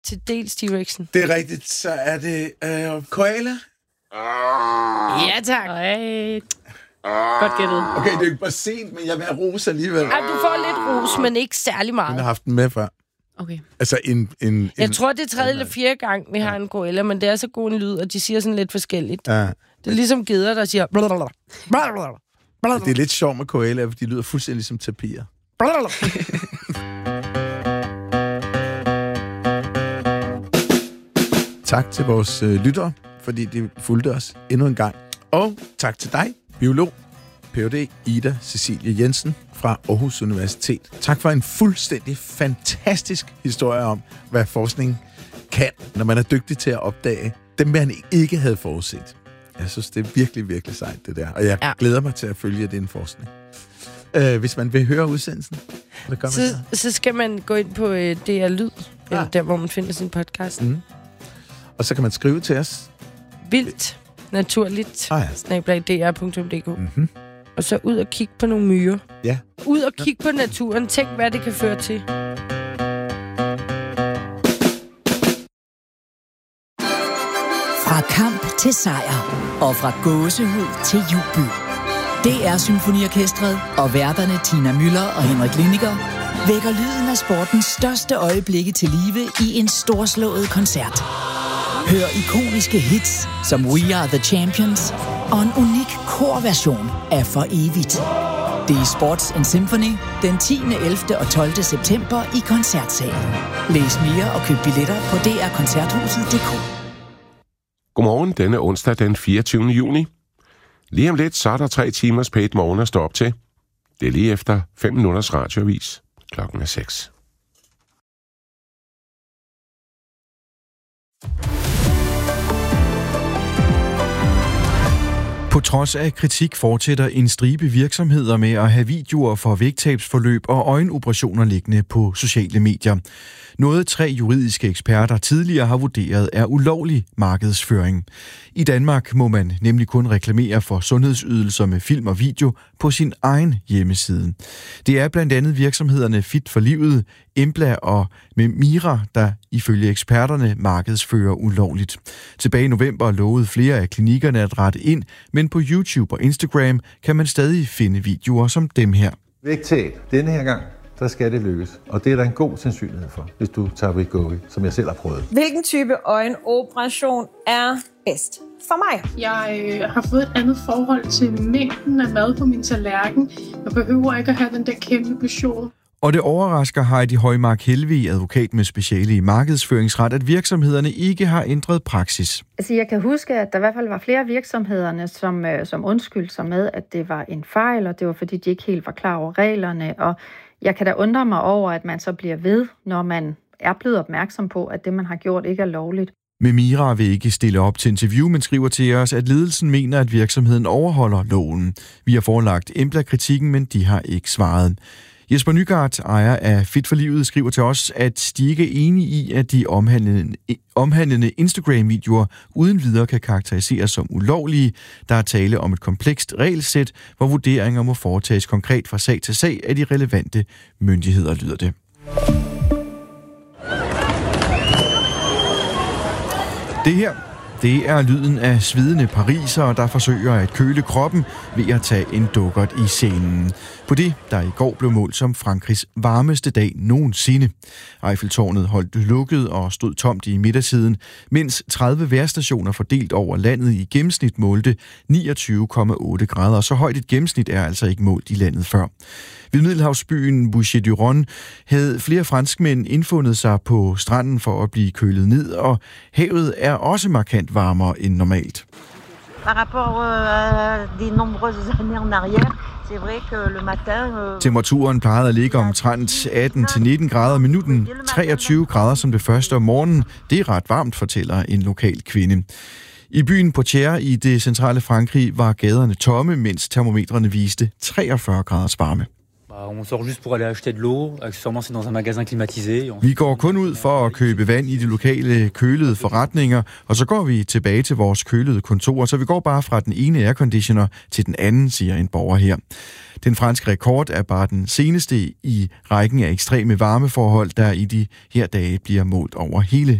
til dels T-Rexen. Det er rigtigt. Så er det koala. Ja, tak. Godt gættet. Okay, det er ikke bare sent, men jeg vil have ros alligevel. Ja, du får lidt ros, men ikke særlig meget. Jeg har haft den med før. Okay. Altså jeg tror, det er 3. eller 4. gang, vi har en koala, men det er så god en lyd, og de siger sådan lidt forskelligt. Ja. Det er ligesom geder, der siger... Det er lidt sjovt med koala, for de lyder fuldstændig som tapirer. Tak til vores lyttere, fordi de fulgte os endnu en gang. Og tak til dig, biolog, Ph.D. Ida Cecilie Jensen fra Aarhus Universitet. Tak for en fuldstændig fantastisk historie om, hvad forskning kan, når man er dygtig til at opdage dem, man ikke havde forudset. Jeg synes, det er virkelig, virkelig sejt, det der. Og jeg glæder mig til at følge den forskning. Hvis man vil høre udsendelsen, hvad gør man så skal man gå ind på DR Lyd, eller der, hvor man finder sin podcast. Mm. Og så kan man skrive til os. Vildt, naturligt, @dr.dk. Mm-hmm. Og så ud og kigge på nogle myrer. Ja. Ud og kigge på naturen. Tænk, hvad det kan føre til. Fra kamp til sejr. Og fra gåsehud til jubel. DR Symfoniorkestret og værterne Tina Müller og Henrik Liniger vækker lyden af sportens største øjeblikke til live i en storslået koncert. Hør ikoniske hits som We Are The Champions og en unik korversion af For Evigt. Det er Sports and Symphony den 10., 11. og 12. september i Koncertsalen. Læs mere og køb billetter på drkoncerthuset.dk. Godmorgen denne onsdag den 24. juni. Lige om lidt, så er der 3 timers pænt morgen at stå op til. Det er lige efter 5 minutters radioavis. Klokken er 6. På trods af kritik fortsætter en stribe virksomheder med at have videoer for vægttabsforløb og øjenoperationer liggende på sociale medier. Noget 3 juridiske eksperter tidligere har vurderet er ulovlig markedsføring. I Danmark må man nemlig kun reklamere for sundhedsydelser med film og video på sin egen hjemmeside. Det er blandt andet virksomhederne Fit for Livet, Embla og Memira, der ifølge eksperterne markedsfører ulovligt. Tilbage i november lovede flere af klinikkerne at rette ind, men på YouTube og Instagram kan man stadig finde videoer som dem her. Vægttab. Denne her gang, der skal det lykkes. Og det er der en god sandsynlighed for, hvis du tager Wegovy, som jeg selv har prøvet. Hvilken type øjenoperation er bedst for mig? Jeg har fået et andet forhold til mængden af mad på min tallerken. Jeg behøver ikke at have den der kæmpe portion. Og det overrasker Heidi Højmark Helvig, advokat med speciale i markedsføringsret, at virksomhederne ikke har ændret praksis. Altså, jeg kan huske, at der i hvert fald var flere virksomhederne, som undskyldte sig med, at det var en fejl, og det var fordi, de ikke helt var klar over reglerne. Og jeg kan da undre mig over, at man så bliver ved, når man er blevet opmærksom på, at det, man har gjort, ikke er lovligt. Memira vil ikke stille op til interview, men skriver til os, at ledelsen mener, at virksomheden overholder loven. Vi har forelagt Embla-kritikken, men de har ikke svaret. Jesper Nygaard, ejer af Fit for Livet, skriver til os, at de ikke er enige i, at de omhandlende Instagram-videoer uden videre kan karakteriseres som ulovlige. Der er tale om et komplekst regelsæt, hvor vurderinger må foretages konkret fra sag til sag af de relevante myndigheder, lyder det. Det her, det er lyden af svidende parisere, der forsøger at køle kroppen ved at tage en dukkert i scenen. På det, der i går blev målt som Frankrigs varmeste dag nogensinde. Eiffeltårnet holdt lukket og stod tomt i middagsiden, mens 30 vejrstationer fordelt over landet i gennemsnit målte 29,8 grader. Så højt et gennemsnit er altså ikke målt i landet før. Ved middelhavsbyen Bouches-du-Rhône havde flere franskmænd indfundet sig på stranden for at blive kølet ned, og havet er også markant varmere end normalt. Par rapport à des nombreuses années en arrière, c'est vrai que le matin... Temperaturen plejede at ligge omtrent 18-19 grader om minuten, 23 grader som det første om morgenen. Det er ret varmt, fortæller en lokal kvinde. I byen Poitiers i det centrale Frankrig var gaderne tomme, mens termometrene viste 43 graders varme. On sort juste pour aller acheter de l'eau. Accessoirement, c'est dans un magasin climatisé. Vi går kun ud for at købe vand i de lokale kølede forretninger, og så går vi tilbage til vores kølede kontor, så vi går bare fra den ene airconditioner til den anden, siger en borger her. Den franske rekord er bare den seneste i rækken af ekstreme varmeforhold, der i de her dage bliver målt over hele